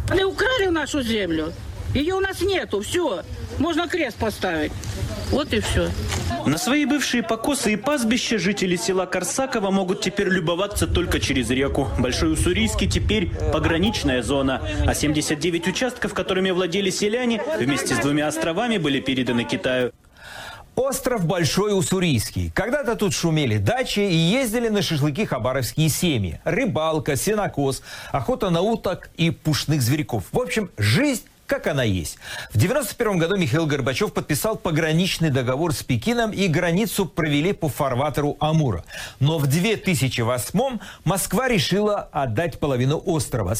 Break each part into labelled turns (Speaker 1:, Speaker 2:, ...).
Speaker 1: Они украли нашу землю. Ее у нас нету. Все. Можно крест поставить. Вот и все.
Speaker 2: На свои бывшие покосы и пастбища жители села Корсаково могут теперь любоваться только через реку. Большой Уссурийский теперь пограничная зона. А 79 участков, которыми владели селяне, вместе с 2 островами были переданы Китаю.
Speaker 3: Остров Большой Уссурийский. Когда-то тут шумели дачи и ездили на шашлыки хабаровские семьи. Рыбалка, сенокос, охота на уток и пушных зверьков. В общем, жизнь как она есть. В 1991 году Михаил Горбачев подписал пограничный договор с Пекином, и границу провели по фарватеру Амура. Но в 2008 Москва решила отдать половину острова –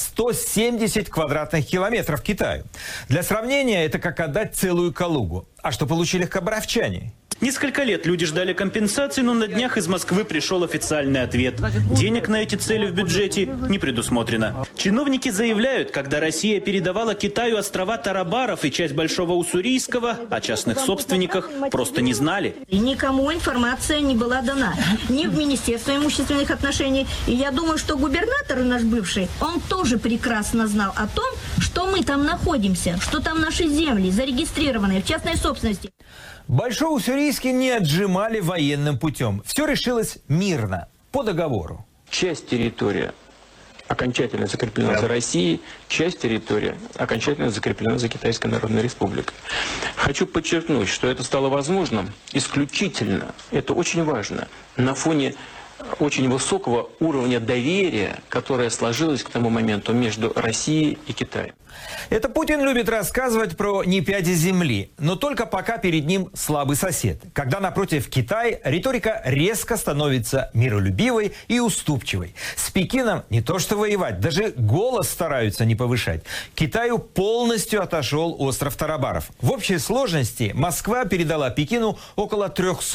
Speaker 3: 170 квадратных километров Китаю. Для сравнения, это как отдать целую Калугу. А что получили хабаровчане?
Speaker 2: Несколько лет люди ждали компенсации, но на днях из Москвы пришел официальный ответ. Денег на эти цели в бюджете не предусмотрено. Чиновники заявляют, когда Россия передавала Китаю острова Тарабаров и часть Большого Уссурийского, о частных собственниках просто не знали.
Speaker 4: И никому информация не была дана. Ни в Министерство имущественных отношений. И я думаю, что губернатор наш бывший, он тоже прекрасно знал о том, что мы там находимся, что там наши земли зарегистрированные в частной собственности.
Speaker 3: Большой Уссурийский не отжимали военным путем. Все решилось мирно, по договору.
Speaker 5: Часть территории окончательно закреплена за Россией, часть территории окончательно закреплена за Китайской Народной Республикой. Хочу подчеркнуть, что это стало возможным исключительно, это очень важно, на фоне очень высокого уровня доверия, которое сложилось к тому моменту между Россией и Китаем.
Speaker 3: Это Путин любит рассказывать про не пяди земли, но только пока перед ним слабый сосед. Когда напротив Китай, риторика резко становится миролюбивой и уступчивой. С Пекином не то что воевать, даже голос стараются не повышать. Китаю полностью отошел остров Тарабаров. В общей сложности Москва передала Пекину около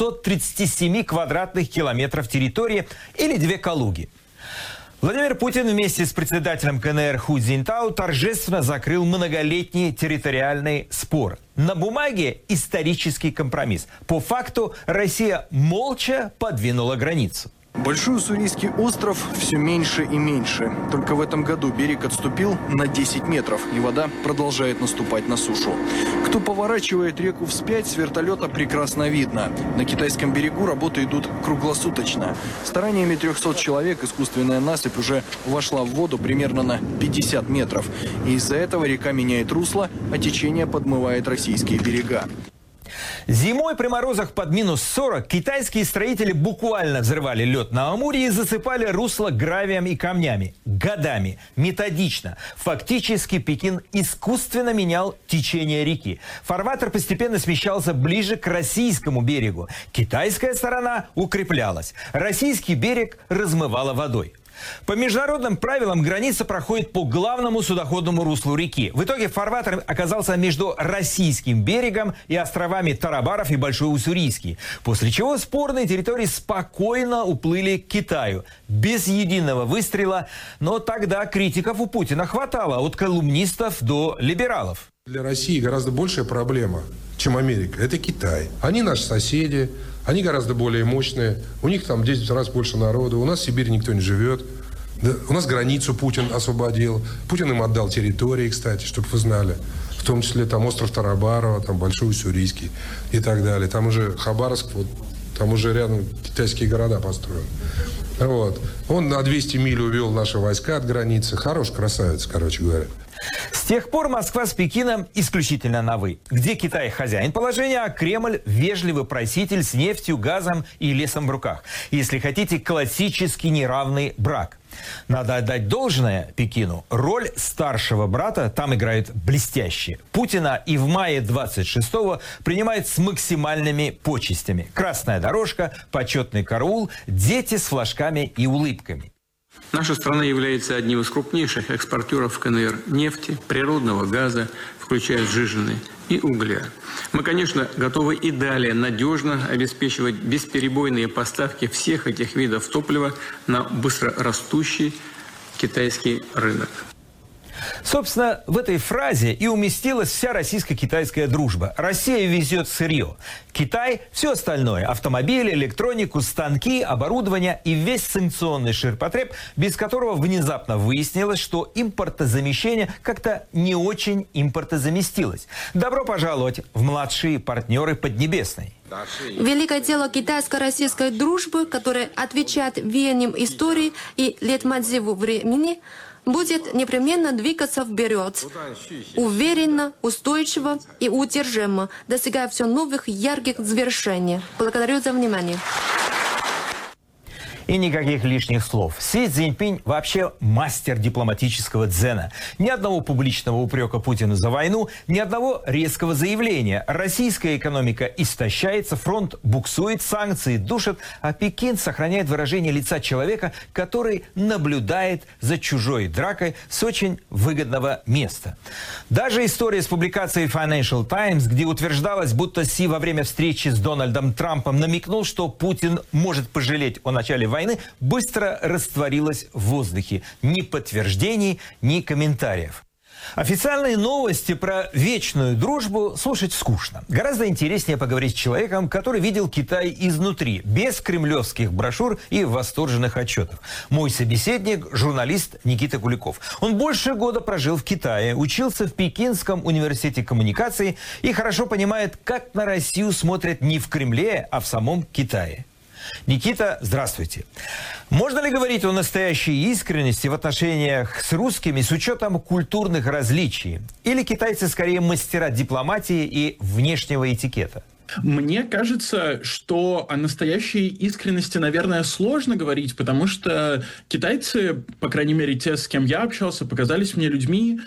Speaker 3: 337 квадратных километров территории или 2 Калуги. Владимир Путин вместе с председателем КНР Ху Цзиньтао торжественно закрыл многолетний территориальный спор. На бумаге исторический компромисс. По факту Россия молча подвинула границу.
Speaker 6: Большой Уссурийский остров все меньше и меньше. Только в этом году берег отступил на 10 метров, и вода продолжает наступать на сушу. Кто поворачивает реку вспять, с вертолета прекрасно видно. На китайском берегу работы идут круглосуточно. Стараниями 300 человек искусственная насыпь уже вошла в воду примерно на 50 метров. И из-за этого река меняет русло, а течение подмывает российские берега.
Speaker 3: Зимой при морозах под минус 40 китайские строители буквально взрывали лед на Амуре и засыпали русло гравием и камнями. Годами, методично. Фактически Пекин искусственно менял течение реки. Фарватер постепенно смещался ближе к российскому берегу. Китайская сторона укреплялась. Российский берег размывало водой. По международным правилам граница проходит по главному судоходному руслу реки. В итоге фарватер оказался между российским берегом и островами Тарабаров и Большой Уссурийский. После чего спорные территории спокойно уплыли к Китаю. Без единого выстрела. Но тогда критиков у Путина хватало. От колумнистов до либералов.
Speaker 7: Для России гораздо большая проблема, чем Америка. Это Китай. Они наши соседи. Они гораздо более мощные. У них там 10 раз больше народу. У нас в Сибири никто не живет. Да, у нас границу Путин освободил. Путин им отдал территории, кстати, чтобы вы знали. В том числе там остров Тарабарова, там Большой Уссурийский и так далее. Там уже Хабаровск, вот, там уже рядом китайские города построены. Вот. Он на 200 миль увел наши войска от границы. Хороший красавец, короче говоря.
Speaker 3: С тех пор Москва с Пекином исключительно на «вы». Где Китай хозяин положения, а Кремль – вежливый проситель с нефтью, газом и лесом в руках. Если хотите, классический неравный брак. Надо отдать должное Пекину. Роль старшего брата там играет блестяще. Путина и в мае 26-го принимает с максимальными почестями. Красная дорожка, почетный караул, дети с флажками и улыбками.
Speaker 8: Наша страна является одним из крупнейших экспортеров в КНР нефти, природного газа, включая сжиженный, и угля. Мы, конечно, готовы и далее надежно обеспечивать бесперебойные поставки всех этих видов топлива на быстрорастущий китайский рынок.
Speaker 3: Собственно, в этой фразе и уместилась вся российско-китайская дружба. Россия везет сырье. Китай – все остальное – автомобили, электронику, станки, оборудование и весь санкционный ширпотреб, без которого внезапно выяснилось, что импортозамещение как-то не очень импортозаместилось. Добро пожаловать в младшие партнеры Поднебесной.
Speaker 9: Великое дело китайско-российской дружбы, которое отвечает веяниям истории и лейтмотиву времени, будет непременно двигаться вперед, уверенно, устойчиво и удержимо, достигая все новых ярких завершений. Благодарю за внимание.
Speaker 3: И никаких лишних слов. Си Цзиньпинь вообще мастер дипломатического дзена. Ни одного публичного упрека Путину за войну, ни одного резкого заявления. Российская экономика истощается, фронт буксует, санкции душат, а Пекин сохраняет выражение лица человека, который наблюдает за чужой дракой с очень выгодного места. Даже история с публикацией Financial Times, где утверждалось, будто Си во время встречи с Дональдом Трампом намекнул, что Путин может пожалеть о начале войны, быстро растворилась в воздухе. Ни подтверждений, ни комментариев. Официальные новости про вечную дружбу слушать скучно. Гораздо интереснее поговорить с человеком, который видел Китай изнутри, без кремлевских брошюр и восторженных отчетов. Мой собеседник – журналист Никита Куликов. Он больше года прожил в Китае, учился в Пекинском университете коммуникации и хорошо понимает, как на Россию смотрят не в Кремле, а в самом Китае. Никита, здравствуйте. Можно ли говорить о настоящей искренности в отношениях с русскими с учетом культурных различий? Или китайцы скорее мастера дипломатии и внешнего этикета?
Speaker 10: Мне кажется, что о настоящей искренности, наверное, сложно говорить, потому что китайцы, по крайней мере, те, с кем я общался, показались мне людьми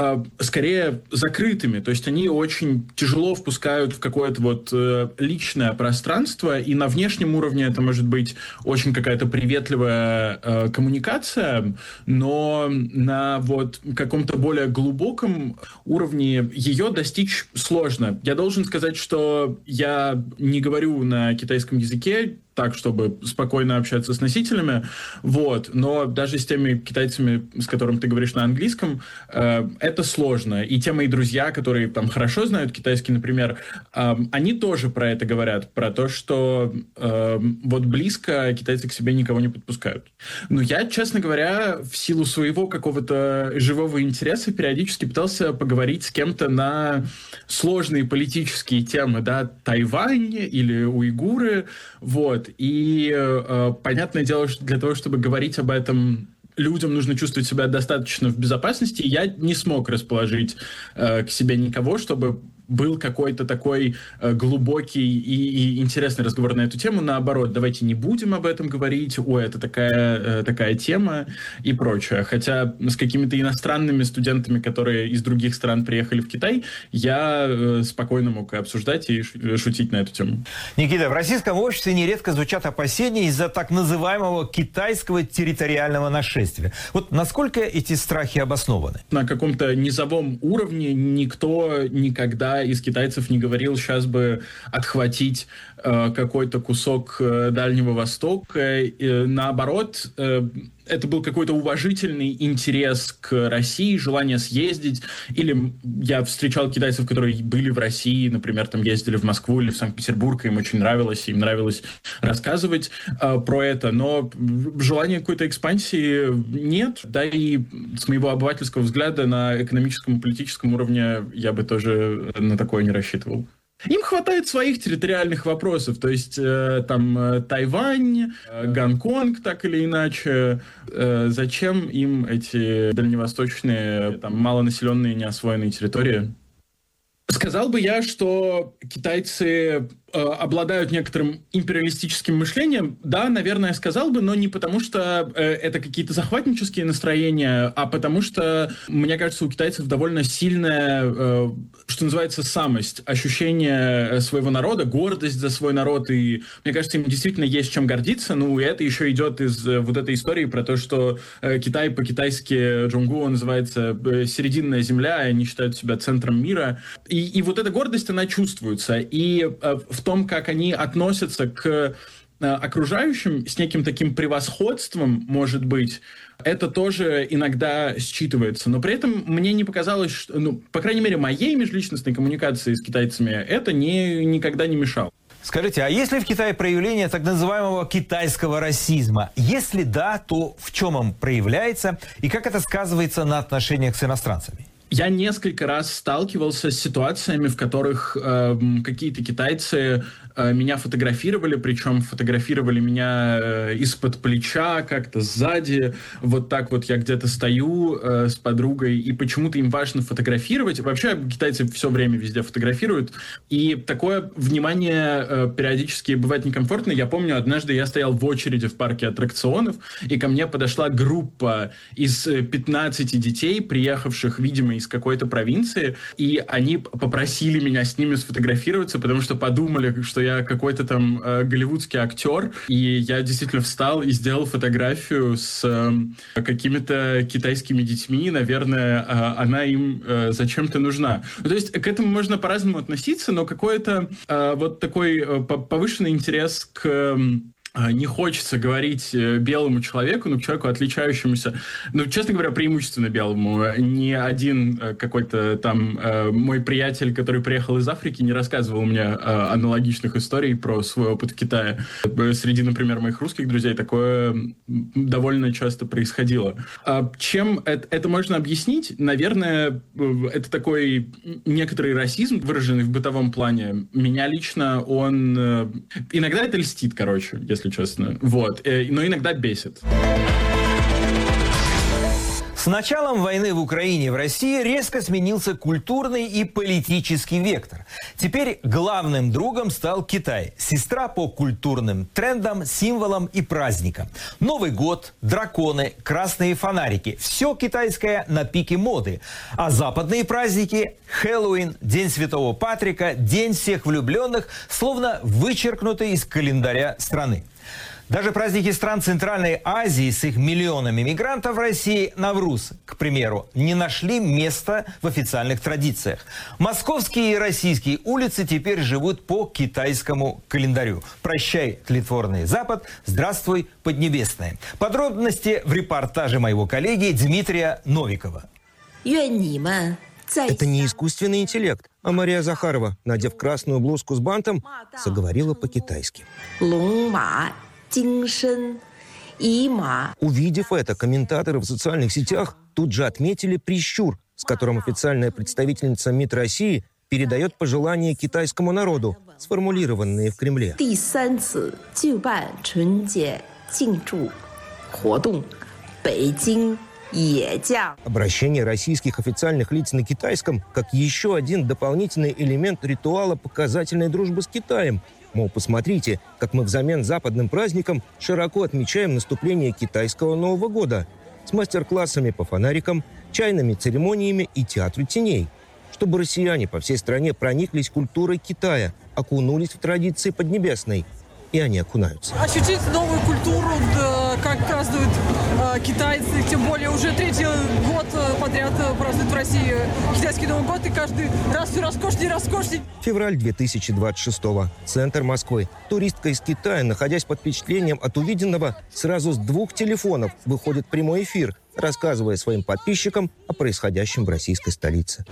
Speaker 10: скорее закрытыми. То есть они очень тяжело впускают в какое-то вот личное пространство, и на внешнем уровне это может быть очень какая-то приветливая коммуникация, но на вот каком-то более глубоком уровне ее достичь сложно. Я должен сказать, что я не говорю на китайском языке так, чтобы спокойно общаться с носителями, вот, но даже с теми китайцами, с которыми ты говоришь на английском, это сложно. И те мои друзья, которые там хорошо знают китайский, например, они тоже про это говорят, про то, что вот близко китайцы к себе никого не подпускают. Но я, честно говоря, в силу своего какого-то живого интереса периодически пытался поговорить с кем-то на сложные политические темы, да, Тайвань или уйгуры, вот. И понятное дело, что для того, чтобы говорить об этом, людям нужно чувствовать себя достаточно в безопасности. Я не смог расположить к себе никого, чтобы был какой-то такой глубокий и интересный разговор на эту тему. Наоборот, давайте не будем об этом говорить, это такая тема и прочее. Хотя с какими-то иностранными студентами, которые из других стран приехали в Китай, я спокойно мог обсуждать и шутить на эту тему.
Speaker 3: Никита, в российском обществе нередко звучат опасения из-за так называемого китайского территориального нашествия. Вот насколько эти страхи обоснованы?
Speaker 10: На каком-то низовом уровне никто никогда из китайцев не говорил, сейчас бы отхватить какой-то кусок Дальнего Востока. Наоборот, это был какой-то уважительный интерес к России, желание съездить. Или я встречал китайцев, которые были в России, например, там ездили в Москву или в Санкт-Петербург, им очень нравилось, им нравилось рассказывать про это. Но желания какой-то экспансии нет. Да и с моего обывательского взгляда на экономическом и политическом уровне я бы тоже на такое не рассчитывал. Им хватает своих территориальных вопросов, то есть там Тайвань, Гонконг, так или иначе. Зачем им эти дальневосточные, там, малонаселенные, неосвоенные территории? Сказал бы я, что китайцы обладают некоторым империалистическим мышлением. Да, наверное, сказал бы, но не потому, что это какие-то захватнические настроения, а потому что, мне кажется, у китайцев довольно сильная, что называется, самость, ощущение своего народа, гордость за свой народ. И мне кажется, им действительно есть чем гордиться. Ну, и это еще идет из вот этой истории про то, что Китай по-китайски Джонгу называется серединная земля, и они считают себя центром мира. И вот эта гордость, она чувствуется. И в том, как они относятся к окружающим, с неким таким превосходством, может быть, это тоже иногда считывается. Но при этом мне не показалось, что, по крайней мере, моей межличностной коммуникации с китайцами это никогда не мешало.
Speaker 3: Скажите, а есть ли в Китае проявление так называемого китайского расизма? Если да, то в чем он проявляется и как это сказывается на отношениях с иностранцами?
Speaker 10: Я несколько раз сталкивался с ситуациями, в которых какие-то китайцы меня фотографировали, причем фотографировали меня из-под плеча, как-то сзади. Вот так вот я где-то стою с подругой, и почему-то им важно фотографировать. Вообще китайцы все время везде фотографируют, и такое внимание периодически бывает некомфортно. Я помню, однажды я стоял в очереди в парке аттракционов, и ко мне подошла группа из 15 детей, приехавших, видимо, из какой-то провинции, и они попросили меня с ними сфотографироваться, потому что подумали, что я какой-то там голливудский актер, и я действительно встал и сделал фотографию с какими-то китайскими детьми, наверное, она им зачем-то нужна. То есть к этому можно по-разному относиться, но какой-то вот такой повышенный интерес к... Не хочется говорить белому человеку, к человеку, отличающемуся, честно говоря, преимущественно белому. Ни один какой-то там мой приятель, который приехал из Африки, не рассказывал мне аналогичных историй про свой опыт в Китае. Среди, например, моих русских друзей такое довольно часто происходило. Чем это можно объяснить? Наверное, это такой некоторый расизм, выраженный в бытовом плане. Меня лично он... Иногда это льстит, если честно. Вот. Но иногда бесит.
Speaker 3: С началом войны в Украине и в России резко сменился культурный и политический вектор. Теперь главным другом стал Китай. Сестра по культурным трендам, символам и праздникам. Новый год, драконы, красные фонарики. Все китайское на пике моды. А западные праздники – Хэллоуин, День Святого Патрика, День всех влюбленных – словно вычеркнуты из календаря страны. Даже праздники стран Центральной Азии с их миллионами мигрантов в России, Навруз, к примеру, не нашли места в официальных традициях. Московские и российские улицы теперь живут по китайскому календарю. Прощай, тлетворный Запад, здравствуй, Поднебесное. Подробности в репортаже моего коллеги Дмитрия Новикова.
Speaker 11: Это не искусственный интеллект, а Мария Захарова, надев красную блузку с бантом, заговорила по-китайски. Увидев это, комментаторы в социальных сетях тут же отметили прищур, с которым официальная представительница МИД России передает пожелания китайскому народу, сформулированные в Кремле. Обращение российских официальных лиц на китайском как еще один дополнительный элемент ритуала показательной дружбы с Китаем. Мол, посмотрите, как мы взамен западным праздникам широко отмечаем наступление китайского Нового года с мастер-классами по фонарикам, чайными церемониями и театру теней. Чтобы россияне по всей стране прониклись культурой Китая, окунулись в традиции Поднебесной. И они окунаются.
Speaker 12: Ощутить новую культуру, как празднуют китайцы, тем более уже третий год подряд празднуют в России китайский Новый год, и каждый раз все роскошнее и роскошнее.
Speaker 11: Февраль 2026-го. Центр Москвы. Туристка из Китая, находясь под впечатлением от увиденного, сразу с 2 телефонов выходит в прямой эфир, рассказывая своим подписчикам о происходящем в российской столице.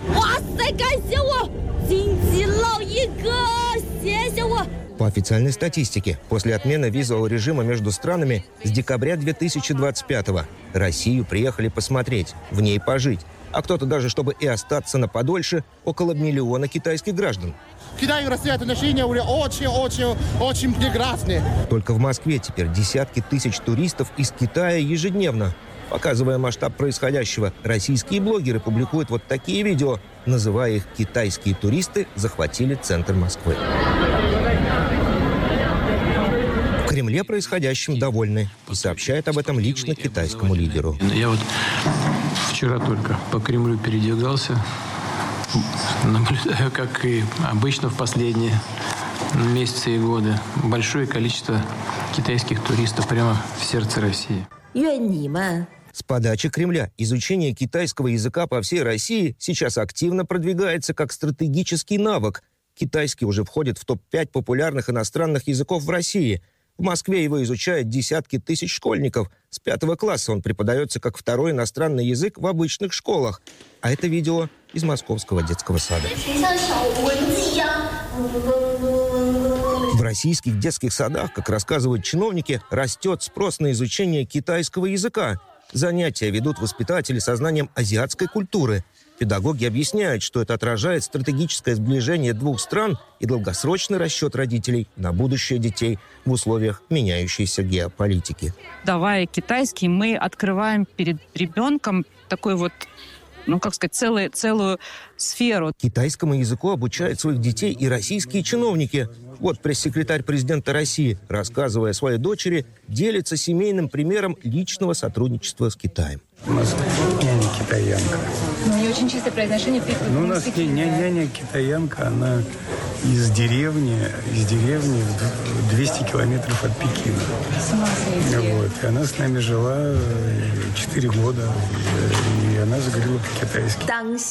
Speaker 11: По официальной статистике, после отмены визового режима между странами с декабря 2025-го Россию приехали посмотреть, в ней пожить. А кто-то даже, чтобы и остаться на подольше, около 1 миллиона китайских граждан.
Speaker 13: Китай и Россия отношения уже очень прекрасные.
Speaker 11: Только в Москве теперь десятки тысяч туристов из Китая ежедневно. Показывая масштаб происходящего, российские блогеры публикуют вот такие видео, называя их «Китайские туристы захватили центр Москвы». В Кремле происходящим довольны и сообщает об этом лично китайскому лидеру.
Speaker 8: Я вот вчера только по Кремлю передвигался, наблюдаю, как и обычно в последние месяцы и годы, большое количество китайских туристов прямо в сердце России.
Speaker 11: С подачи Кремля изучение китайского языка по всей России сейчас активно продвигается как стратегический навык. Китайский уже входит в топ-5 популярных иностранных языков в России. В Москве его изучают десятки тысяч школьников. С 5 класса он преподается как второй иностранный язык в обычных школах. А это видео из московского детского сада. В российских детских садах, как рассказывают чиновники, растет спрос на изучение китайского языка. Занятия ведут воспитатели со знанием азиатской культуры. Педагоги объясняют, что это отражает стратегическое сближение двух стран и долгосрочный расчет родителей на будущее детей в условиях меняющейся геополитики.
Speaker 14: Давая китайский, мы открываем перед ребенком такой вот, целую сферу.
Speaker 11: Китайскому языку обучают своих детей и российские чиновники. Вот пресс-секретарь президента России, рассказывая о своей дочери, делится семейным примером личного сотрудничества с Китаем.
Speaker 15: У нас няня китаянка.
Speaker 16: Но у нее очень чистое произношение.
Speaker 15: У нас няня китаянка, она из деревни 200 километров от Пекина. Вот. И она с нами жила 4 года, и она заговорила по-китайски.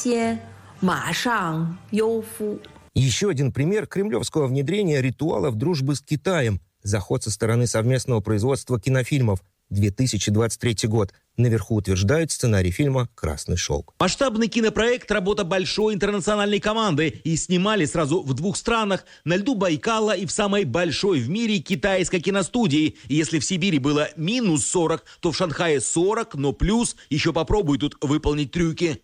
Speaker 11: Еще один пример кремлевского внедрения ритуалов дружбы с Китаем. Заход со стороны совместного производства кинофильмов. 2023 год. Наверху утверждают сценарий фильма «Красный шелк».
Speaker 17: Масштабный кинопроект – работа большой интернациональной команды. И снимали сразу в 2 странах – на льду Байкала и в самой большой в мире китайской киностудии. И если в Сибири было минус 40, то в Шанхае 40, но плюс. Еще попробуй тут выполнить трюки.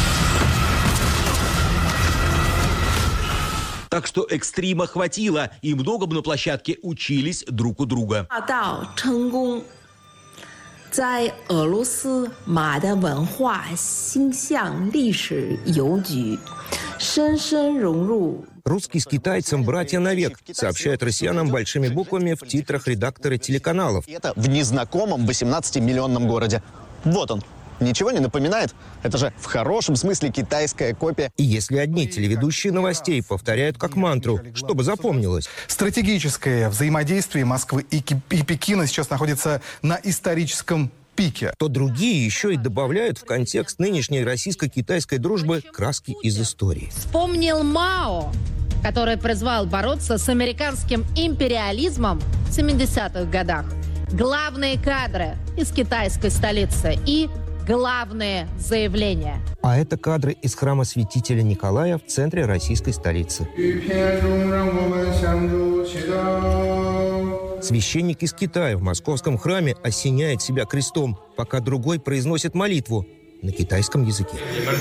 Speaker 17: Так что экстрима хватило, и многому на площадке учились друг у друга.
Speaker 11: Русский с китайцем братья навек, сообщают россиянам большими буквами в титрах редакторы телеканалов.
Speaker 18: Это в незнакомом 18-миллионном городе. Вот он. Ничего не напоминает? Это же в хорошем смысле китайская копия.
Speaker 11: И если одни телеведущие новостей повторяют как мантру, чтобы запомнилось.
Speaker 19: Стратегическое взаимодействие Москвы и Пекина сейчас находится на историческом пике.
Speaker 11: То другие еще и добавляют в контекст нынешней российско-китайской дружбы краски из истории.
Speaker 20: Вспомнил Мао, который призвал бороться с американским империализмом в 70-х годах. Главные кадры из китайской столицы и главные заявления.
Speaker 11: А это кадры из храма святителя Николая в центре российской столицы. Священник из Китая в московском храме осеняет себя крестом, пока другой произносит молитву на китайском языке.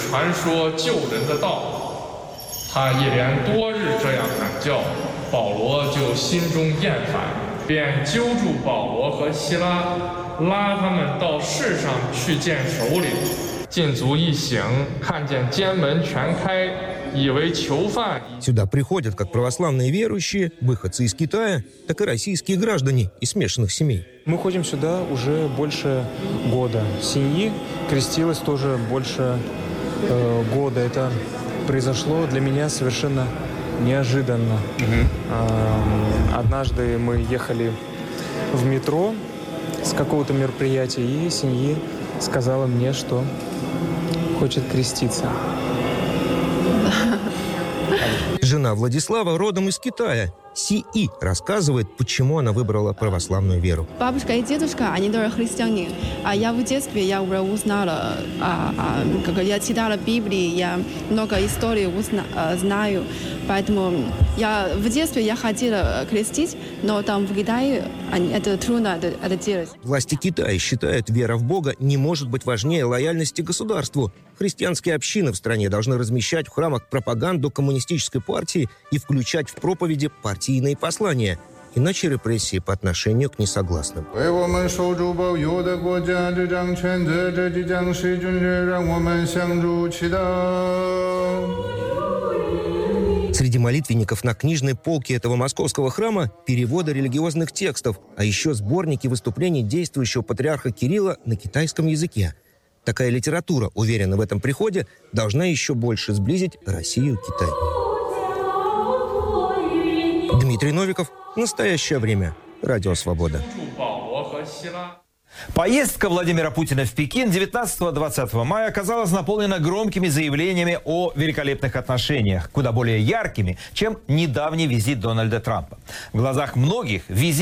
Speaker 11: Сюда приходят как православные верующие, выходцы из Китая, так и российские граждане из смешанных семей.
Speaker 21: Мы ходим сюда уже больше года. Семьи крестилось тоже больше года. Это произошло для меня совершенно неожиданно. Однажды мы ехали в метро с какого-то мероприятия, и семьи сказала мне, что хочет креститься.
Speaker 11: Жена Владислава родом из Китая. Си-И рассказывает, почему она выбрала православную веру.
Speaker 22: Бабушка и дедушка, они тоже христиане. А я в детстве, я уже узнала, я читала Библию, я много историй знаю. Поэтому в детстве я хотела крестить, но там в Китае это трудно это делать.
Speaker 11: Власти Китая считают, вера в Бога не может быть важнее лояльности государству. Христианские общины в стране должны размещать в храмах пропаганду коммунистической партии и включать в проповеди партийные послания. Иначе репрессии по отношению к несогласным. Среди молитвенников на книжной полке этого московского храма переводы религиозных текстов, а еще сборники выступлений действующего патриарха Кирилла на китайском языке. Такая литература, уверена в этом приходе, должна еще больше сблизить Россию и Китай. Дмитрий Новиков. Настоящее время. Радио Свобода.
Speaker 3: Поездка Владимира Путина в Пекин 19-20 мая оказалась наполнена громкими заявлениями о великолепных отношениях, куда более яркими, чем недавний визит Дональда Трампа. В глазах многих визит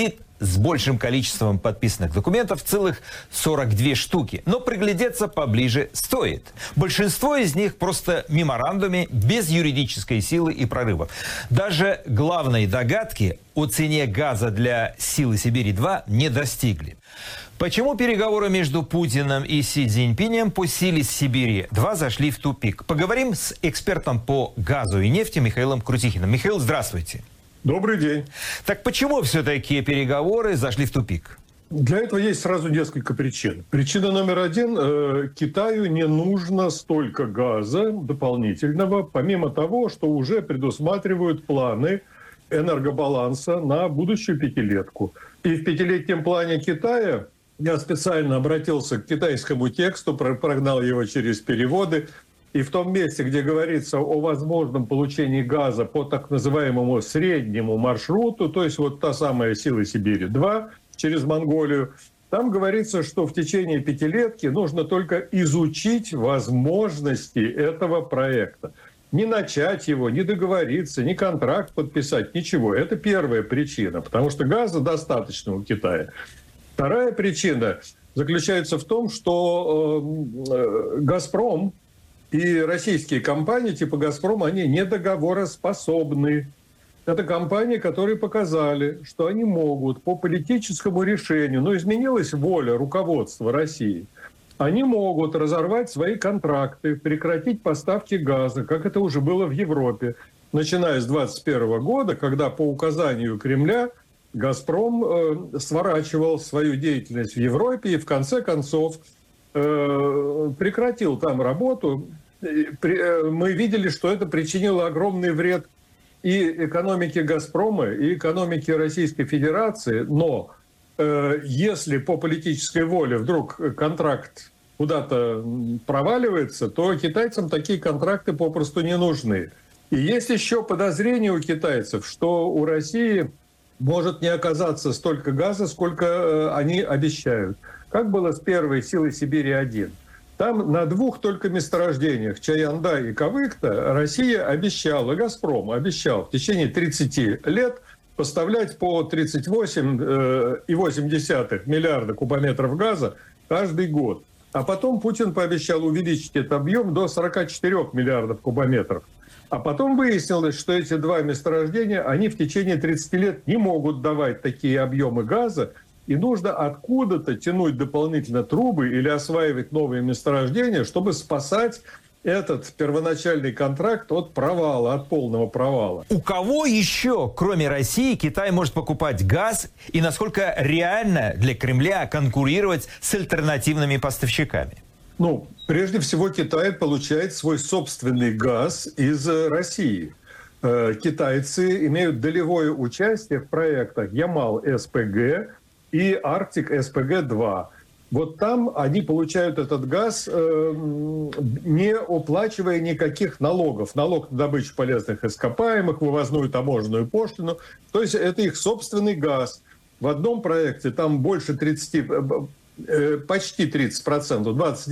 Speaker 3: с большим количеством подписанных документов, целых 42 штуки. Но приглядеться поближе стоит. Большинство из них просто меморандумы без юридической силы и прорывов. Даже главной догадки о цене газа для «Силы Сибири-2» не достигли. Почему переговоры между Путиным и Си Цзиньпинем по «Силе Сибири-2» зашли в тупик? Поговорим с экспертом по газу и нефти Михаилом Крутихиным. Михаил, здравствуйте.
Speaker 1: Добрый день.
Speaker 3: Так почему все-таки переговоры зашли в тупик?
Speaker 1: Для этого есть сразу несколько причин. Причина номер один. Китаю не нужно столько газа дополнительного, помимо того, что уже предусматривают планы энергобаланса на будущую пятилетку. И в пятилетнем плане Китая, я специально обратился к китайскому тексту, прогнал его через переводы, и в том месте, где говорится о возможном получении газа по так называемому среднему маршруту, то есть вот та самая «Сила Сибири-2» через Монголию, там говорится, что в течение пятилетки нужно только изучить возможности этого проекта. Не начать его, не договориться, не контракт подписать, ничего. Это первая причина, потому что газа достаточно у Китая. Вторая причина заключается в том, что «Газпром» и российские компании типа «Газпром», они недоговороспособны. Это компании, которые показали, что они могут по политическому решению, но изменилась воля руководства России, они могут разорвать свои контракты, прекратить поставки газа, как это уже было в Европе, начиная с 2021 года, когда по указанию Кремля «Газпром» сворачивал свою деятельность в Европе и в конце концов прекратил там работу. Мы видели, что это причинило огромный вред и экономике «Газпрома», и экономике Российской Федерации. Но если по политической воле вдруг контракт куда-то проваливается, то китайцам такие контракты попросту не нужны. И есть еще подозрение у китайцев, что у России может не оказаться столько газа, сколько они обещают. Как было с первой «Силой Сибири-1». Там на двух только месторождениях, Чаянда и Кавыкта, Россия обещала, «Газпром» обещал в течение 30 лет поставлять по 38,8 миллиарда кубометров газа каждый год. А потом Путин пообещал увеличить этот объем до 44 миллиардов кубометров. А потом выяснилось, что эти два месторождения, они в течение 30 лет не могут давать такие объемы газа, и нужно откуда-то тянуть дополнительно трубы или осваивать новые месторождения, чтобы спасать этот первоначальный контракт от провала, от полного провала.
Speaker 3: У кого еще, кроме России, Китай может покупать газ и насколько реально для Кремля конкурировать с альтернативными поставщиками?
Speaker 1: Ну, прежде всего, Китай получает свой собственный газ из России. Китайцы имеют долевое участие в проектах Ямал-СПГ и Арктик-СПГ-2. Вот там они получают этот газ, не оплачивая никаких налогов. Налог на добычу полезных ископаемых, вывозную таможенную пошлину. То есть это их собственный газ. В одном проекте там больше 30, почти 30%,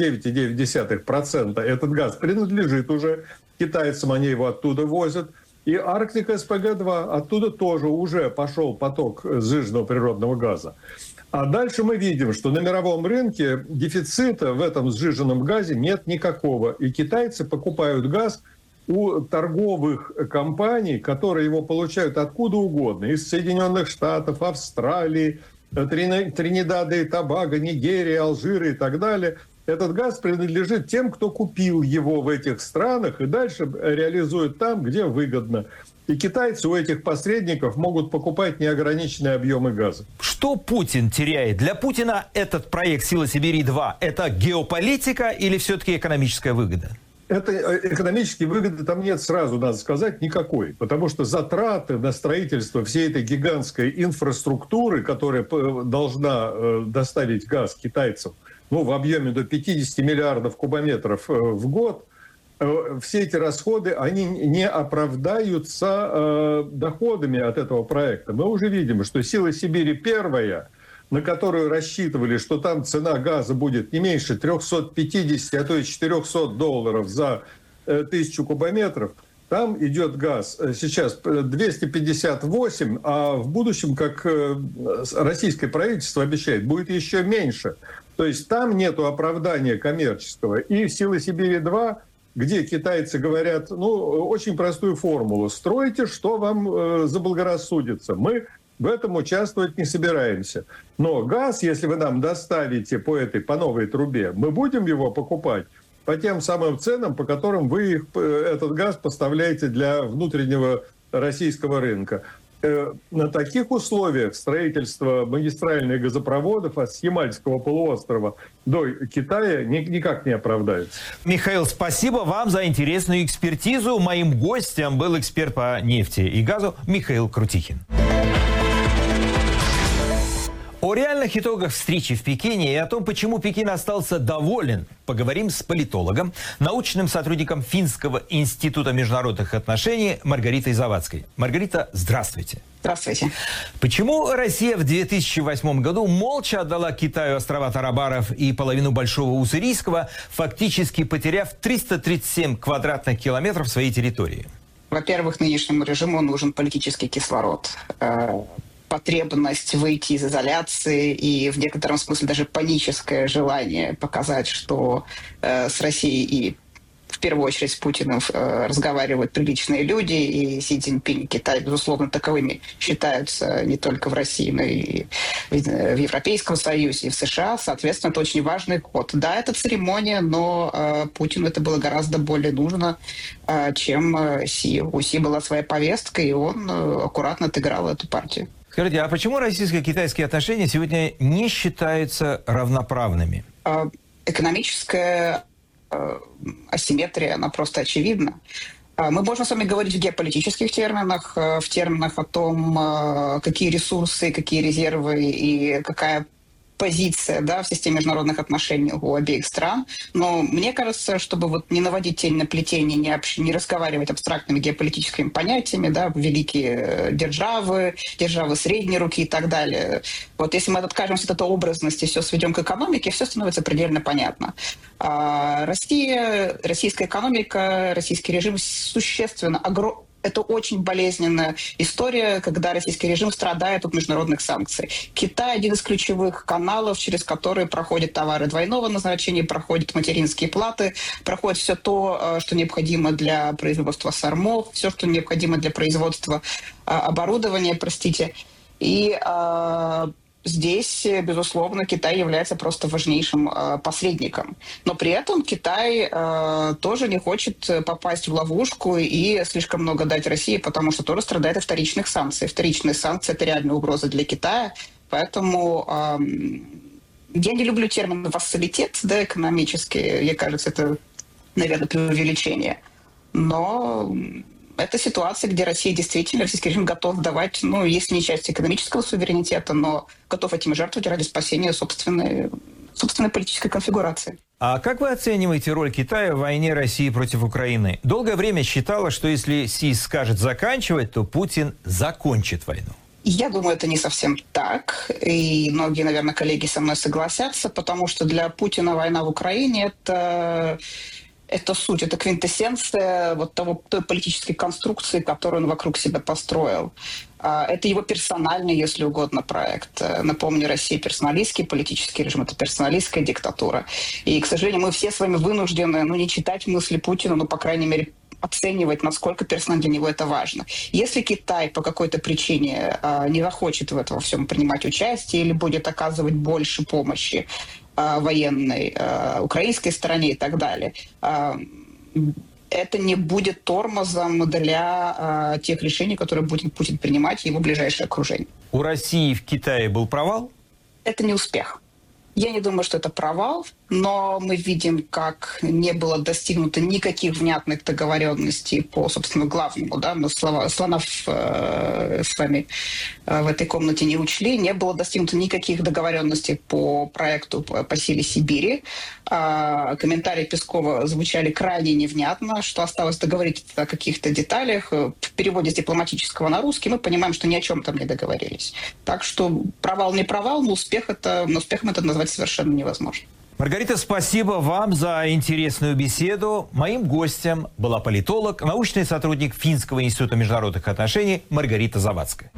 Speaker 1: 29,9% этот газ принадлежит уже китайцам, они его оттуда возят. И Арктика СПГ-2, оттуда тоже уже пошел поток сжиженного природного газа. А дальше мы видим, что на мировом рынке дефицита в этом сжиженном газе нет никакого. И китайцы покупают газ у торговых компаний, которые его получают откуда угодно. Из Соединенных Штатов, Австралии, Тринидада и Тобаго, Нигерии, Алжира и так далее. Этот газ принадлежит тем, кто купил его в этих странах и дальше реализует там, где выгодно. И китайцы у этих посредников могут покупать неограниченные объемы газа.
Speaker 3: Что Путин теряет? Для Путина этот проект «Сила Сибири-2» – это геополитика или все-таки экономическая выгода?
Speaker 1: Это экономические выгоды там нет, сразу надо сказать, никакой. Потому что затраты на строительство всей этой гигантской инфраструктуры, которая должна доставить газ китайцам, в объеме до 50 миллиардов кубометров в год, все эти расходы, они не оправдаются доходами от этого проекта. Мы уже видим, что «Сила Сибири» первая, на которую рассчитывали, что там цена газа будет не меньше 350, а то и $400 за 1000 кубометров, Там идет газ сейчас 258, а в будущем, как российское правительство обещает, будет еще меньше. То есть там нету оправдания коммерческого. И в «Силы Сибири-2», где китайцы говорят, очень простую формулу. Стройте, что вам заблагорассудится. Мы в этом участвовать не собираемся. Но газ, если вы нам доставите по новой трубе, мы будем его покупать по тем самым ценам, по которым вы этот газ поставляете для внутреннего российского рынка. На таких условиях строительство магистральных газопроводов от Ямальского полуострова до Китая никак не оправдается.
Speaker 3: Михаил, спасибо вам за интересную экспертизу. Моим гостем был эксперт по нефти и газу Михаил Крутихин. О реальных итогах встречи в Пекине и о том, почему Пекин остался доволен, поговорим с политологом, научным сотрудником Финского института международных отношений Маргаритой Завадской. Маргарита, здравствуйте.
Speaker 2: Здравствуйте.
Speaker 3: Почему Россия в 2008 году молча отдала Китаю острова Тарабаров и половину Большого Уссурийского, фактически потеряв 337 квадратных километров своей территории?
Speaker 2: Во-первых, нынешнему режиму нужен политический кислород. Потребность выйти из изоляции и в некотором смысле даже паническое желание показать, что с Россией и в первую очередь с Путиным разговаривают приличные люди, и Си Цзиньпинь и Китай, безусловно, таковыми считаются не только в России, но и в Европейском Союзе, и в США. Соответственно, это очень важный ход. Да, это церемония, но Путину это было гораздо более нужно, чем Си. У Си была своя повестка, и он аккуратно отыграл эту партию.
Speaker 3: Скажите, а почему российско-китайские отношения сегодня не считаются равноправными?
Speaker 2: Экономическая асимметрия, она просто очевидна. Мы можем с вами говорить в геополитических терминах, в терминах о том, какие ресурсы, какие резервы и какая позиция, да, в системе международных отношений у обеих стран. Но мне кажется, чтобы не наводить тень на плетение, не разговаривать абстрактными геополитическими понятиями, да, великие державы средней руки и так далее. Если мы откажемся от этой образности, все сведем к экономике, все становится предельно понятно. Россия, российская экономика, российский режим существенно Это очень болезненная история, когда российский режим страдает от международных санкций. Китай – один из ключевых каналов, через которые проходят товары двойного назначения, проходят материнские платы, проходит все то, что необходимо для производства сормов, все, что необходимо для производства оборудования, И здесь, безусловно, Китай является просто важнейшим посредником. Но при этом Китай тоже не хочет попасть в ловушку и слишком много дать России, потому что тоже страдает от вторичных санкций. Вторичные санкции – это реальная угроза для Китая. Поэтому я не люблю термин «вассалитет», да, экономический. Мне кажется, это, наверное, преувеличение. Но это ситуация, где Россия действительно, российский режим готов давать, если не часть экономического суверенитета, но готов этим жертвовать ради спасения собственной политической конфигурации.
Speaker 3: А как вы оцениваете роль Китая в войне России против Украины? Долгое время считала, что если Си скажет заканчивать, то Путин закончит войну.
Speaker 2: Я думаю, это не совсем так. И многие, наверное, коллеги со мной согласятся, потому что для Путина война в Украине это суть, это квинтэссенция той политической конструкции, которую он вокруг себя построил. Это его персональный, если угодно, проект. Напомню, Россия персоналистский политический режим, это персоналистская диктатура. И, к сожалению, мы все с вами вынуждены, не читать мысли Путина, но, по крайней мере, оценивать, насколько персонально для него это важно. Если Китай по какой-то причине не захочет в этом всем принимать участие или будет оказывать больше помощи военной, украинской стороне и так далее, это не будет тормозом для тех решений, которые будет Путин принимать, его ближайшее окружение.
Speaker 3: У России в Китае был провал?
Speaker 2: Это не успех. Я не думаю, что это провал, но мы видим, как не было достигнуто никаких внятных договоренностей по, собственно, главному. Да? Мы слона с вами в этой комнате не учли. Не было достигнуто никаких договоренностей по проекту по «Силе Сибири». Комментарии Пескова звучали крайне невнятно, что осталось договориться о каких-то деталях. В переводе с дипломатического на русский мы понимаем, что ни о чем там не договорились. Так что провал не провал, но успехом это назвать совершенно невозможно.
Speaker 3: Маргарита, спасибо вам за интересную беседу. Моим гостем была политолог, научный сотрудник Финского института международных отношений Маргарита Завадская.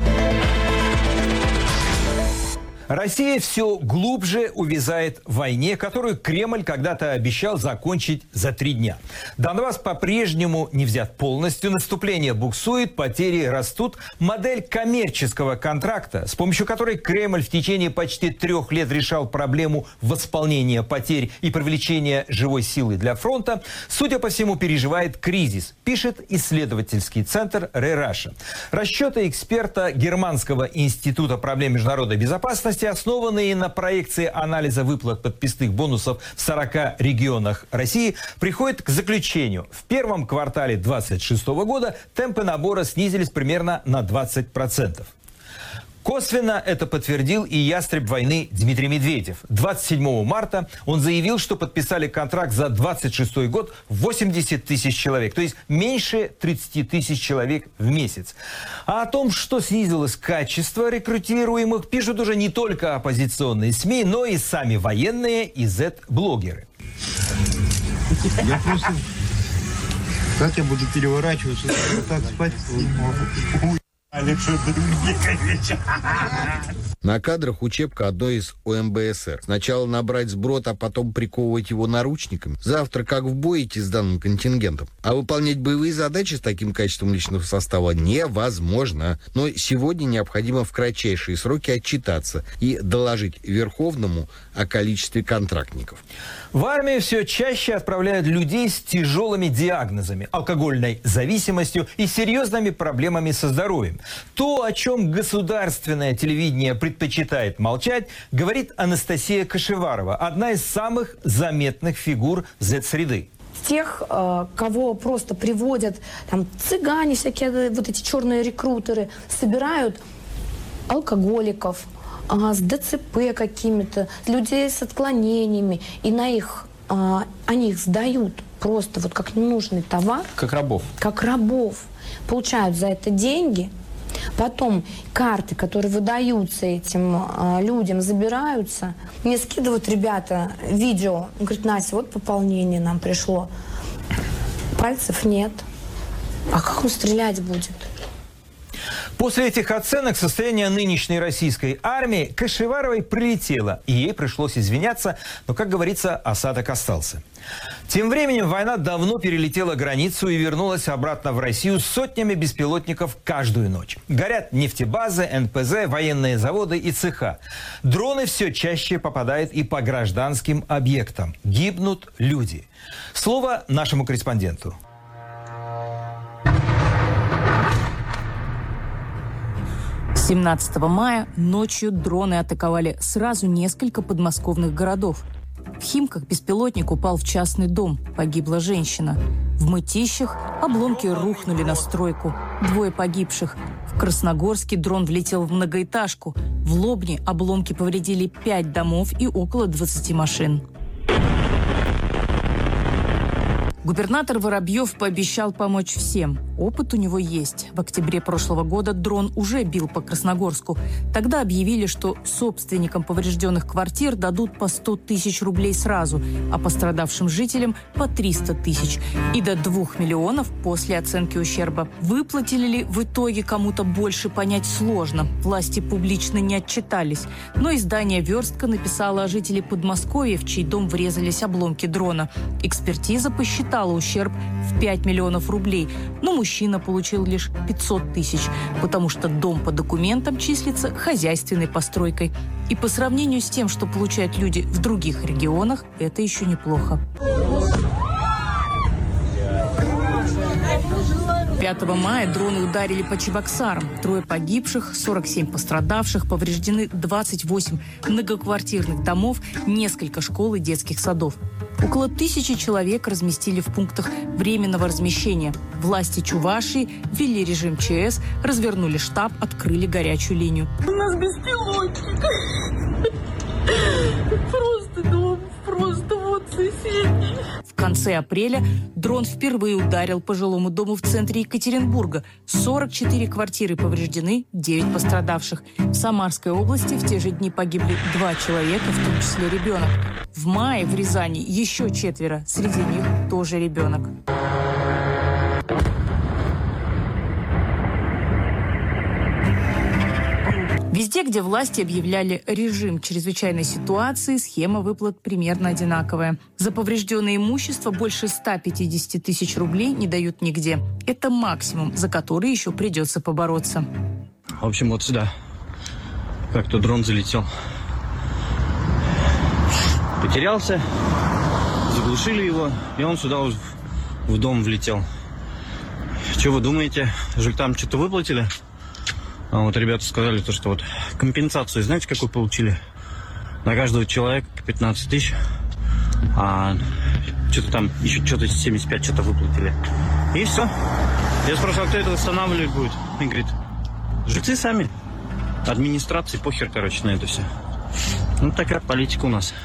Speaker 3: Россия все глубже увязает в войне, которую Кремль когда-то обещал закончить за 3 дня. Донбасс по-прежнему не взят полностью, наступление буксует, потери растут. Модель коммерческого контракта, с помощью которой Кремль в течение почти 3 лет решал проблему восполнения потерь и привлечения живой силы для фронта, судя по всему, переживает кризис, пишет исследовательский центр РеРаша. Расчеты эксперта Германского института проблем международной безопасности, основанные на проекции анализа выплат подписных бонусов в 40 регионах России, приходят к заключению. В первом квартале 2026 года темпы набора снизились примерно на 20%. Косвенно это подтвердил и ястреб войны Дмитрий Медведев. 27 марта он заявил, что подписали контракт за 26 год 80 тысяч человек, то есть меньше 30 тысяч человек в месяц. А о том, что снизилось качество рекрутируемых, пишут уже не только оппозиционные СМИ, но и сами военные и Z-блогеры.
Speaker 4: Я просто... Как я буду переворачиваться? Так спать?
Speaker 5: На кадрах учебка одной из ОМБСР. Сначала набрать сброд, а потом приковывать его наручниками. Завтра как в бой идти с данным контингентом. А выполнять боевые задачи с таким качеством личного состава невозможно. Но сегодня необходимо в кратчайшие сроки отчитаться и доложить Верховному о количестве контрактников.
Speaker 3: В армию все чаще отправляют людей с тяжелыми диагнозами, алкогольной зависимостью и серьезными проблемами со здоровьем. То, о чем государственное телевидение предпочитает молчать, говорит Анастасия Кашеварова, одна из самых заметных фигур Z-среды.
Speaker 23: Тех, кого просто приводят, там, цыгане, всякие вот эти черные рекрутеры, собирают алкоголиков, с ДЦП какими-то, людей с отклонениями, и они их сдают просто вот как ненужный товар.
Speaker 3: Как рабов.
Speaker 23: Как рабов. Получают за это деньги. Потом карты, которые выдаются этим людям, забираются. Мне скидывают ребята видео. Он говорит: Настя, вот пополнение нам пришло. Пальцев нет. А как он стрелять будет?
Speaker 3: После этих оценок состояние нынешней российской армии Кашеваровой прилетело, и ей пришлось извиняться, но, как говорится, осадок остался. Тем временем война давно перелетела границу и вернулась обратно в Россию с сотнями беспилотников каждую ночь. Горят нефтебазы, НПЗ, военные заводы и цеха. Дроны все чаще попадают и по гражданским объектам. Гибнут люди. Слово нашему корреспонденту.
Speaker 14: 17 мая ночью дроны атаковали сразу несколько подмосковных городов. В Химках беспилотник упал в частный дом. Погибла женщина. В Мытищах обломки рухнули на стройку. 2 погибших. В Красногорске дрон влетел в многоэтажку. В Лобне обломки повредили 5 домов и около 20 машин. Губернатор Воробьев пообещал помочь всем. Опыт у него есть. В октябре прошлого года дрон уже бил по Красногорску. Тогда объявили, что собственникам поврежденных квартир дадут по 100 тысяч рублей сразу, а пострадавшим жителям по 300 тысяч. И до 2 миллионов после оценки ущерба. Выплатили ли в итоге кому-то больше, понять сложно. Власти публично не отчитались. Но издание «Верстка» написало о жителе Подмосковья, в чей дом врезались обломки дрона. Экспертиза посчитала ущерб в 5 миллионов рублей, но мужчина получил лишь 500 тысяч, потому что дом по документам числится хозяйственной постройкой. И по сравнению с тем, что получают люди в других регионах, это еще неплохо. 5 мая дроны ударили по Чебоксарам. 3 погибших, 47 пострадавших, повреждены 28 многоквартирных домов, несколько школ и детских садов. Около 1000 человек разместили в пунктах временного размещения. Власти Чувашии ввели режим ЧС, развернули штаб, открыли горячую линию.
Speaker 12: У нас беспилотник. Просто дом, просто вот соседний.
Speaker 14: В конце апреля дрон впервые ударил по жилому дому в центре Екатеринбурга. 44 квартиры повреждены, 9 пострадавших. В Самарской области в те же дни погибли 2 человека, в том числе ребенок. В мае в Рязани еще 4, среди них тоже ребенок. Везде, где власти объявляли режим чрезвычайной ситуации, схема выплат примерно одинаковая. За поврежденное имущество больше 150 тысяч рублей не дают нигде. Это максимум, за который еще придется побороться.
Speaker 6: В общем, вот сюда как-то дрон залетел. Потерялся, заглушили его, и он сюда в дом влетел. Что вы думаете, жильцам что-то выплатили? А вот ребята сказали, что вот компенсацию, знаете, какую получили? На каждого человека 15 тысяч, а что-то там еще что-то 75 что-то выплатили. И все. Я спрашиваю, а кто это восстанавливать будет? Он говорит, жильцы сами. Администрации похер, короче, на это все. Ну, такая политика у нас.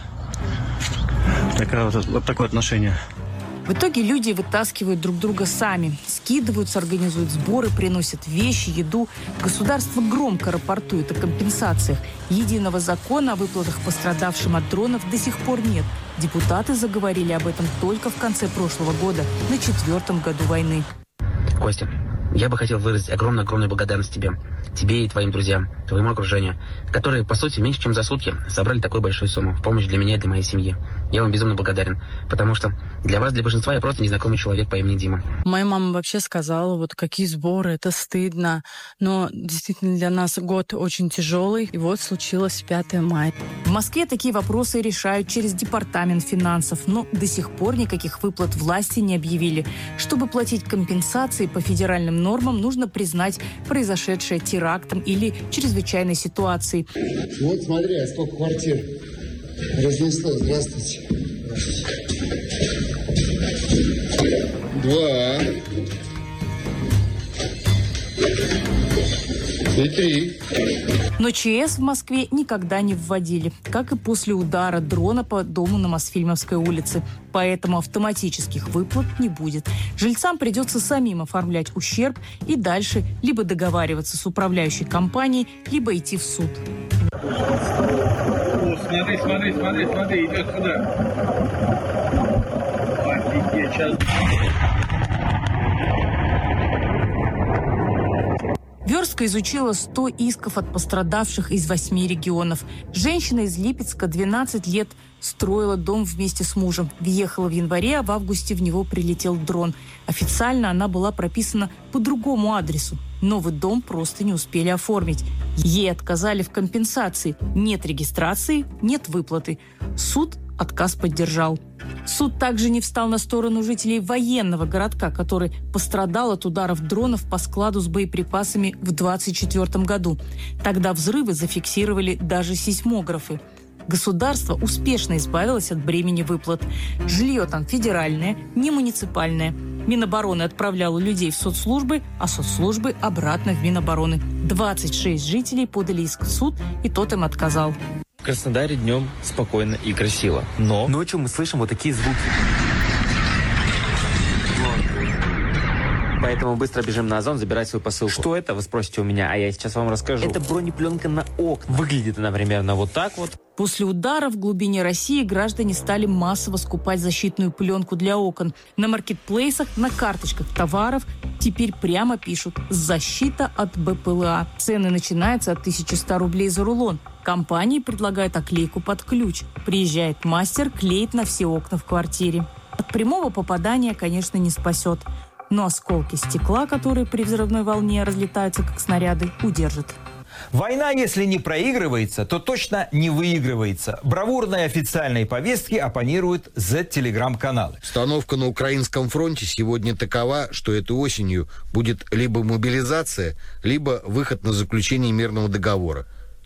Speaker 6: Вот такое отношение.
Speaker 14: В итоге люди вытаскивают друг друга сами, скидываются, организуют сборы, приносят вещи, еду. Государство громко рапортует о компенсациях. Единого закона о выплатах пострадавшим от дронов до сих пор нет. Депутаты заговорили об этом только в конце прошлого года, на 4-м году войны.
Speaker 7: Костя, я бы хотел выразить огромную благодарность тебе и твоим друзьям, твоему окружению, которые, по сути, меньше чем за сутки собрали такую большую сумму в помощь для меня и для моей семьи. Я вам безумно благодарен, потому что для вас, для большинства, я просто незнакомый человек по имени Дима.
Speaker 12: Моя мама вообще сказала, вот какие сборы, это стыдно, но действительно для нас год очень тяжелый, и вот случилось 5 мая.
Speaker 14: В Москве такие вопросы решают через департамент финансов, но до сих пор никаких выплат власти не объявили. Чтобы платить компенсации по федеральным нормам, нужно признать произошедшее терактом или чрезвычайной ситуацией.
Speaker 9: Вот смотри, а сколько квартир разнесло. Здравствуйте. 2 и 3.
Speaker 14: Но ЧС в Москве никогда не вводили, как и после удара дрона по дому на Мосфильмовской улице. Поэтому автоматических выплат не будет. Жильцам придется самим оформлять ущерб и дальше либо договариваться с управляющей компанией, либо идти в суд.
Speaker 24: Смотри, идет сюда. Офигеть, сейчас...
Speaker 14: Верстка изучила 100 исков от пострадавших из 8 регионов. Женщина из Липецка 12 лет строила дом вместе с мужем. Въехала в январе, а в августе в него прилетел дрон. Официально она была прописана по другому адресу. Новый дом просто не успели оформить. Ей отказали в компенсации. Нет регистрации, нет выплаты. Суд отказ поддержал. Суд также не встал на сторону жителей военного городка, который пострадал от ударов дронов по складу с боеприпасами в 2024 году. Тогда взрывы зафиксировали даже сейсмографы. Государство успешно избавилось от бремени выплат. Жилье там федеральное, не муниципальное. Минобороны отправляло людей в соцслужбы, а соцслужбы обратно в Минобороны. 26 жителей подали иск в суд, и тот им отказал.
Speaker 25: В Краснодаре днем спокойно и красиво, но ночью мы слышим вот такие звуки. Поэтому быстро бежим на Озон забирать свою посылку. Что это, вы спросите у меня, а я сейчас вам расскажу. Это бронепленка на окна. Выглядит она примерно вот так вот.
Speaker 14: После удара в глубине России граждане стали массово скупать защитную пленку для окон. На маркетплейсах, на карточках товаров теперь прямо пишут «Защита от БПЛА». Цены начинаются от 1100 рублей за рулон. Компании предлагают оклейку под ключ. Приезжает мастер, клеит на все окна в квартире. От прямого попадания, конечно, не спасет. Но осколки стекла, которые при взрывной волне разлетаются как снаряды, удержат.
Speaker 3: Война, если не проигрывается, то точно не выигрывается. Бравурной официальной повестке оппонируют Z-телеграм-каналы.
Speaker 5: Обстановка на украинском фронте сегодня такова, что этой осенью будет либо мобилизация, либо выход на заключение мирного договора.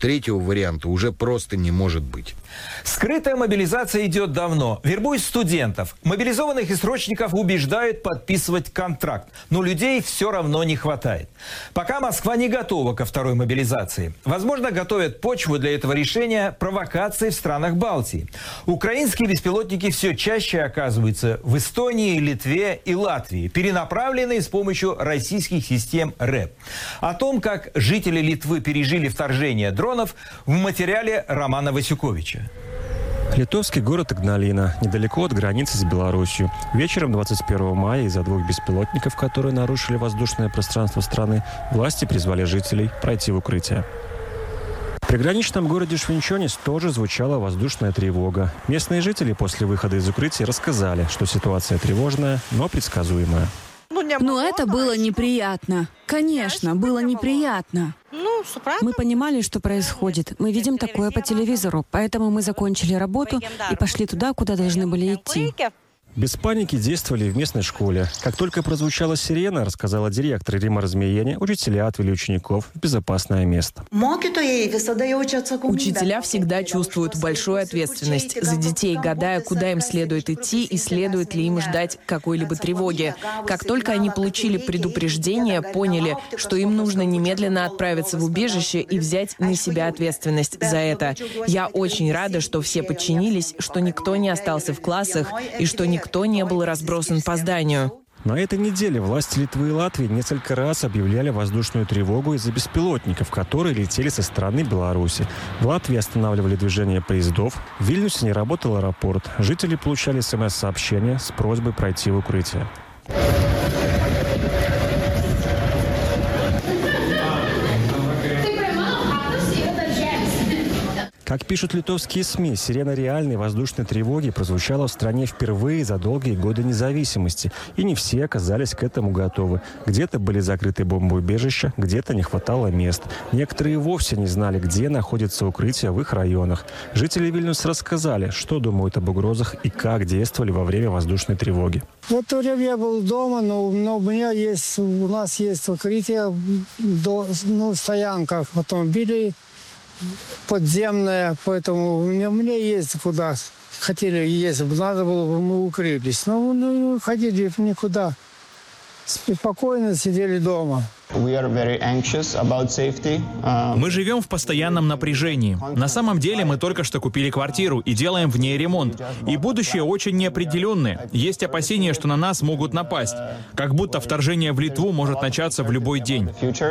Speaker 5: Третьего варианта уже просто не может быть.
Speaker 3: Скрытая мобилизация идет давно. Вербуют студентов. Мобилизованных и срочников убеждают подписывать контракт. Но людей все равно не хватает. Пока Москва не готова ко второй мобилизации. Возможно, готовят почву для этого решения провокации в странах Балтии. Украинские беспилотники все чаще оказываются в Эстонии, Литве и Латвии, перенаправленные с помощью российских систем РЭП. О том, как жители Литвы пережили вторжение дронов, в материале Романа Васюковича.
Speaker 21: Литовский город Игналина, недалеко от границы с Беларусью. Вечером 21 мая из-за двух беспилотников, которые нарушили воздушное пространство страны, власти призвали жителей пройти в укрытие. В приграничном городе Швинчонис тоже звучала воздушная тревога. Местные жители после выхода из укрытия рассказали, что ситуация тревожная, но предсказуемая.
Speaker 8: Но это было неприятно. Конечно, было неприятно. Мы понимали, что происходит. Мы видим такое по телевизору, поэтому мы закончили работу и пошли туда, куда должны были идти.
Speaker 21: Без паники действовали в местной школе. Как только прозвучала сирена, рассказала директор Рима Размеяне, учителя отвели учеников в безопасное место.
Speaker 10: Учителя всегда чувствуют большую ответственность за детей, гадая, куда им следует идти и следует ли им ждать какой-либо тревоги. Как только они получили предупреждение, поняли, что им нужно немедленно отправиться в убежище и взять на себя ответственность за это. Я очень рада, что все подчинились, что никто не остался в классах и что никто не был разбросан по зданию.
Speaker 21: На этой неделе власти Литвы и Латвии несколько раз объявляли воздушную тревогу из-за беспилотников, которые летели со стороны Беларуси. В Латвии останавливали движение поездов. В Вильнюсе не работал аэропорт. Жители получали СМС-сообщения с просьбой пройти в укрытие. Как пишут литовские СМИ, сирена реальной воздушной тревоги прозвучала в стране впервые за долгие годы независимости. И не все оказались к этому готовы. Где-то были закрыты бомбоубежища, где-то не хватало мест. Некоторые вовсе не знали, где находится укрытие в их районах. Жители Вильнюса рассказали, что думают об угрозах и как действовали во время воздушной тревоги.
Speaker 13: Вот я был дома, но у нас есть укрытие, стоянка автомобилей подземная, поэтому у меня есть куда. Хотели, если бы надо было, мы укрылись. Но не ходили никуда. Спокойно сидели дома.
Speaker 15: Мы живем в постоянном напряжении. На самом деле мы только что купили квартиру и делаем в ней ремонт. И будущее очень неопределенное. Есть опасения, что на нас могут напасть. Как будто вторжение в Литву может начаться в любой день.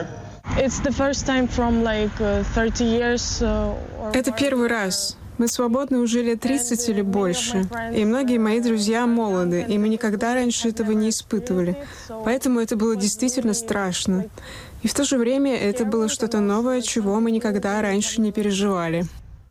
Speaker 16: Это первый раз. Мы свободны уже лет 30 или больше. И многие мои друзья молоды, и мы никогда раньше этого не испытывали. Поэтому это было действительно страшно. И в то же время это было что-то новое, чего мы никогда раньше не переживали.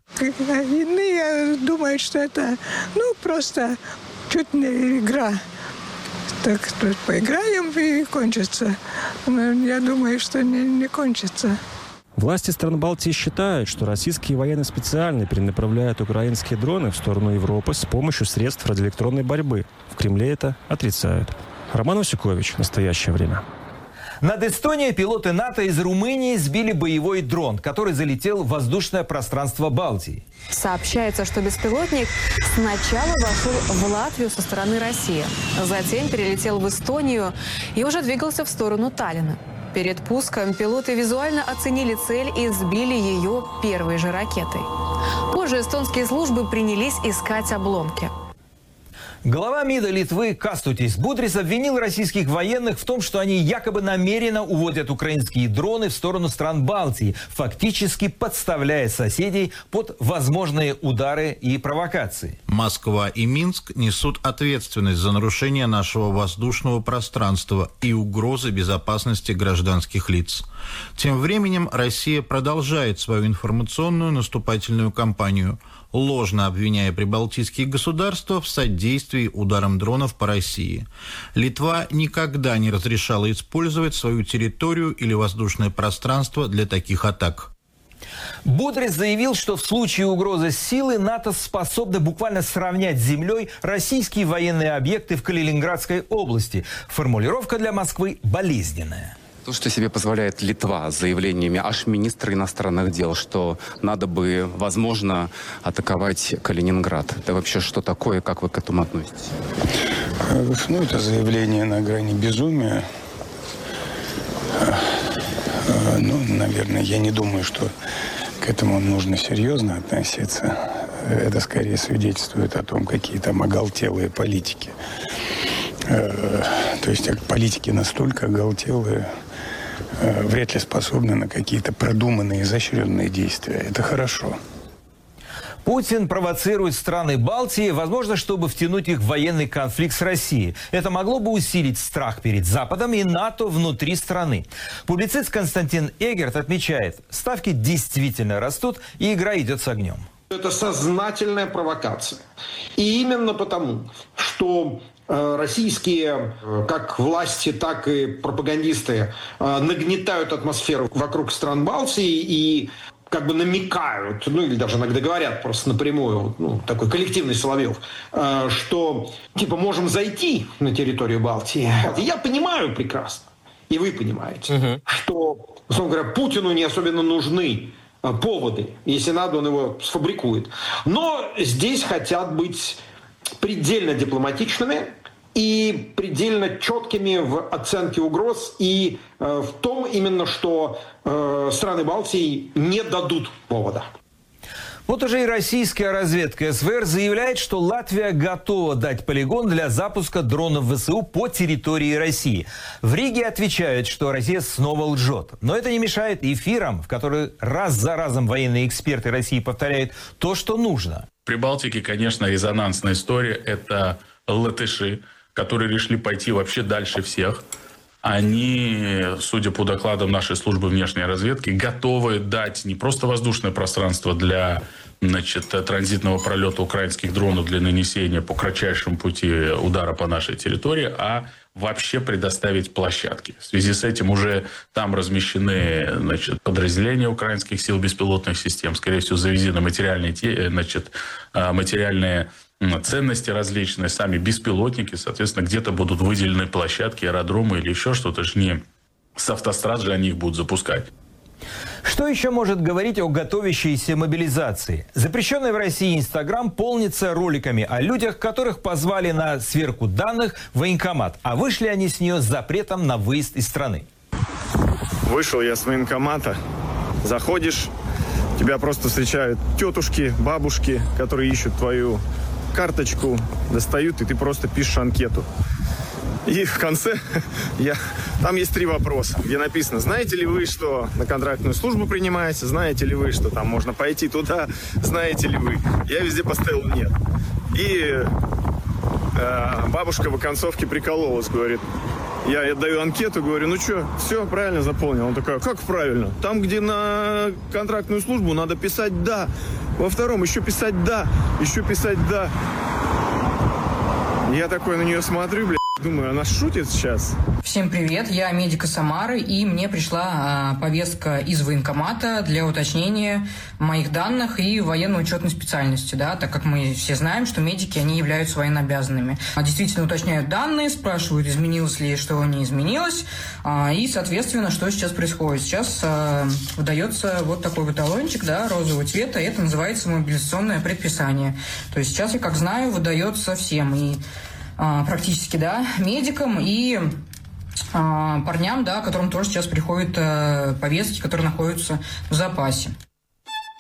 Speaker 26: Я думаю, что это, просто чуть не игра. Так поиграем и кончится. Но я думаю, что не кончится.
Speaker 21: Власти стран Балтии считают, что российские военные специально перенаправляют украинские дроны в сторону Европы с помощью средств радиоэлектронной борьбы. В Кремле это отрицают. Роман Васюкович. Настоящее время.
Speaker 3: Над Эстонией пилоты НАТО из Румынии сбили боевой дрон, который залетел в воздушное пространство Балтии.
Speaker 27: Сообщается, что беспилотник сначала вошел в Латвию со стороны России, затем перелетел в Эстонию и уже двигался в сторону Таллина. Перед пуском пилоты визуально оценили цель и сбили ее первой же ракетой. Позже эстонские службы принялись искать обломки.
Speaker 3: Глава МИДа Литвы Кастутис Будрис обвинил российских военных в том, что они якобы намеренно уводят украинские дроны в сторону стран Балтии, фактически подставляя соседей под возможные удары и провокации.
Speaker 28: Москва и Минск несут ответственность за нарушение нашего воздушного пространства и угрозы безопасности гражданских лиц. Тем временем Россия продолжает свою информационную наступательную кампанию, ложно обвиняя прибалтийские государства в содействии ударам дронов по России. Литва никогда не разрешала использовать свою территорию или воздушное пространство для таких атак.
Speaker 3: Будрис заявил, что в случае угрозы силы НАТО способны буквально сравнять с землей российские военные объекты в Калининградской области. Формулировка для Москвы болезненная.
Speaker 1: То, что себе позволяет Литва с заявлениями аж министра иностранных дел, что надо бы, возможно, атаковать Калининград. Это вообще что такое, как вы к этому относитесь?
Speaker 2: Ну, это заявление на грани безумия. Ну, наверное, я не думаю, что к этому нужно серьезно относиться. Это скорее свидетельствует о том, какие там оголтелые политики. То есть политики настолько оголтелые, вряд ли способны на какие-то продуманные, изощренные действия. Это хорошо.
Speaker 3: Путин провоцирует страны Балтии, возможно, чтобы втянуть их в военный конфликт с Россией. Это могло бы усилить страх перед Западом и НАТО внутри страны. Публицист Константин Эгерт отмечает, ставки действительно растут, и игра идет с огнем.
Speaker 11: Это сознательная провокация. И именно потому, что российские как власти, так и пропагандисты нагнетают атмосферу вокруг стран Балтии и как бы намекают, ну или даже иногда говорят просто напрямую, ну, такой коллективный Соловьев, что типа можем зайти на территорию Балтии. Я понимаю прекрасно, и вы понимаете, что, условно говоря, Путину не особенно нужны поводы. Если надо, он его сфабрикует. Но здесь хотят быть предельно дипломатичными и предельно четкими в оценке угроз и в том именно, что страны Балтии не дадут повода.
Speaker 3: Вот уже и российская разведка СВР заявляет, что Латвия готова дать полигон для запуска дронов ВСУ по территории России. В Риге отвечают, что Россия снова лжет. Но это не мешает эфирам, в которых раз за разом военные эксперты России повторяют то, что нужно.
Speaker 17: В Прибалтике, конечно, резонансная история – это латыши, которые решили пойти вообще дальше всех. Они, судя по докладам нашей службы внешней разведки, готовы дать не просто воздушное пространство для, значит, транзитного пролета украинских дронов для нанесения по кратчайшему пути удара по нашей территории, а вообще предоставить площадки. В связи с этим уже там размещены, значит, подразделения украинских сил беспилотных систем, скорее всего, завезены материальные ценности различные, сами беспилотники, соответственно, где-то будут выделены площадки, аэродромы или еще что-то, ж не с автострад же они их будут запускать.
Speaker 3: Что еще может говорить о готовящейся мобилизации? Запрещенный в России Инстаграм полнится роликами о людях, которых позвали на сверку данных в военкомат, а вышли они с нее с запретом на выезд из страны.
Speaker 18: Вышел я с военкомата, заходишь, тебя просто встречают тетушки, бабушки, которые ищут твою карточку, достают, и ты просто пишешь анкету. И в конце там есть 3 вопроса, где написано: знаете ли вы, что на контрактную службу принимаете, знаете ли вы, что там можно пойти туда, знаете ли вы. Я везде поставил нет. И бабушка в оконцовке прикололась, говорит: я даю анкету, говорю, ну что, все, правильно заполнил. Он такой: как правильно? Там, где на контрактную службу, надо писать «да». Во втором еще писать «да», еще писать «да». Я такой на нее смотрю, блядь, думаю, она шутит сейчас.
Speaker 19: Всем привет, я медик из Самары, и мне пришла повестка из военкомата для уточнения моих данных и военно-учетной специальности, да, так как мы все знаем, что медики, они являются военнообязанными. Действительно уточняют данные, спрашивают, изменилось ли, что не изменилось, и, соответственно, что сейчас происходит. Сейчас выдается вот такой вот талончик, да, розового цвета, и это называется мобилизационное предписание. То есть сейчас, я как знаю, выдается всем, и практически, да, медикам и парням, да, которым тоже сейчас приходят повестки, которые находятся в запасе.